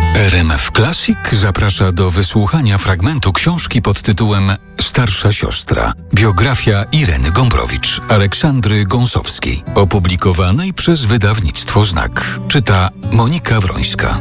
RMF Classic zaprasza do wysłuchania fragmentu książki pod tytułem Starsza siostra. Biografia Ireny Gombrowicz, Aleksandry Gąsowskiej, opublikowanej przez wydawnictwo Znak. Czyta Monika Wrońska.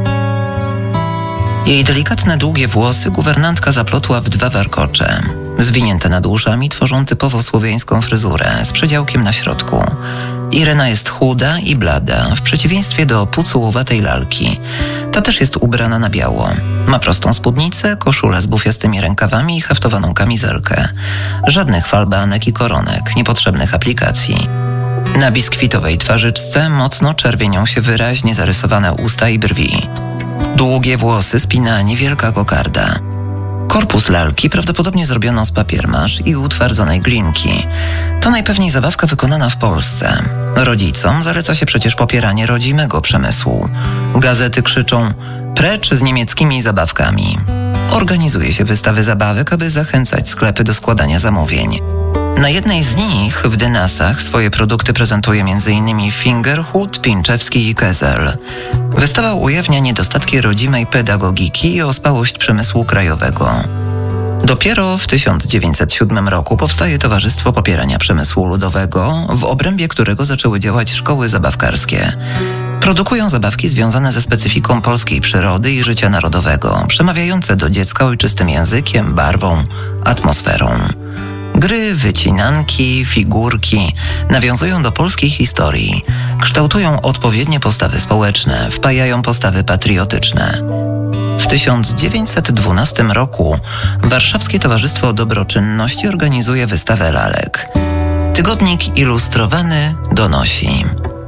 Jej delikatne, długie włosy guwernantka zaplotła w 2 warkocze. Zwinięte nad uszami tworzą typowo słowiańską fryzurę z przedziałkiem na środku. Irena jest chuda i blada, w przeciwieństwie do pucułowatej lalki. Ta też jest ubrana na biało. Ma prostą spódnicę, koszulę z bufiastymi rękawami i haftowaną kamizelkę. Żadnych falbanek i koronek, niepotrzebnych aplikacji. Na biskwitowej twarzyczce mocno czerwienią się wyraźnie zarysowane usta i brwi. Długie włosy spina niewielka kokarda. Korpus lalki prawdopodobnie zrobiono z papiermasz i utwardzonej glinki. To najpewniej zabawka wykonana w Polsce. Rodzicom zaleca się przecież popieranie rodzimego przemysłu. Gazety krzyczą: precz z niemieckimi zabawkami. Organizuje się wystawy zabawek, aby zachęcać sklepy do składania zamówień. Na jednej z nich, w Dynasach, swoje produkty prezentuje m.in. Fingerhut, Pinczewski i Kezel. Wystawa ujawnia niedostatki rodzimej pedagogiki i ospałość przemysłu krajowego. Dopiero w 1907 roku powstaje Towarzystwo Popierania Przemysłu Ludowego, w obrębie którego zaczęły działać szkoły zabawkarskie. Produkują zabawki związane ze specyfiką polskiej przyrody i życia narodowego, przemawiające do dziecka ojczystym językiem, barwą, atmosferą. Gry, wycinanki, figurki nawiązują do polskiej historii, kształtują odpowiednie postawy społeczne, wpajają postawy patriotyczne. W 1912 roku Warszawskie Towarzystwo Dobroczynności organizuje wystawę lalek. Tygodnik Ilustrowany donosi: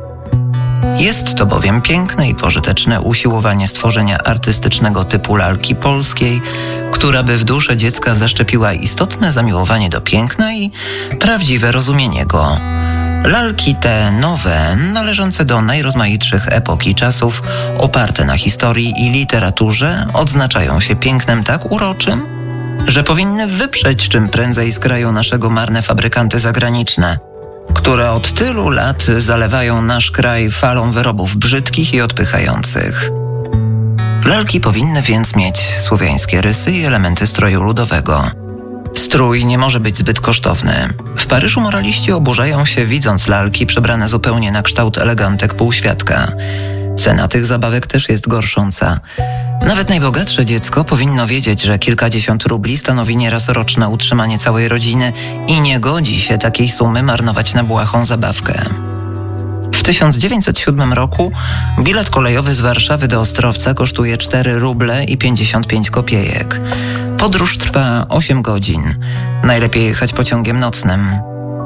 jest to bowiem piękne i pożyteczne usiłowanie stworzenia artystycznego typu lalki polskiej, która by w duszę dziecka zaszczepiła istotne zamiłowanie do piękna i prawdziwe rozumienie go. Lalki te nowe, należące do najrozmaitszych epok i czasów, oparte na historii i literaturze, odznaczają się pięknem tak uroczym, że powinny wyprzeć czym prędzej z kraju naszego marne fabrykanty zagraniczne, które od tylu lat zalewają nasz kraj falą wyrobów brzydkich i odpychających. Lalki powinny więc mieć słowiańskie rysy i elementy stroju ludowego. Strój nie może być zbyt kosztowny. W Paryżu moraliści oburzają się, widząc lalki przebrane zupełnie na kształt elegantek półświadka. Cena tych zabawek też jest gorsząca. Nawet najbogatsze dziecko powinno wiedzieć, że kilkadziesiąt rubli stanowi nieraz roczne utrzymanie całej rodziny i nie godzi się takiej sumy marnować na błahą zabawkę. W 1907 roku bilet kolejowy z Warszawy do Ostrowca kosztuje 4 ruble i 55 kopiejek. Podróż trwa 8 godzin. Najlepiej jechać pociągiem nocnym.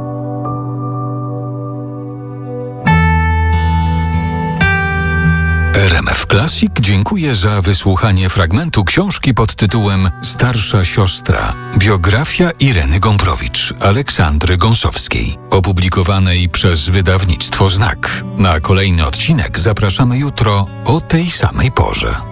RMF Classic dziękuję za wysłuchanie fragmentu książki pod tytułem Starsza siostra. Biografia Ireny Gombrowicz, Aleksandry Gąsowskiej, opublikowanej przez wydawnictwo Znak. Na kolejny odcinek zapraszamy jutro o tej samej porze.